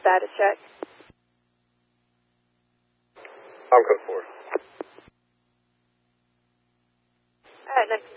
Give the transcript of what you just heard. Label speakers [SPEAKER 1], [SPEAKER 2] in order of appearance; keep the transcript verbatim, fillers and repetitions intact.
[SPEAKER 1] status check.
[SPEAKER 2] I'm code four.
[SPEAKER 1] All right, next.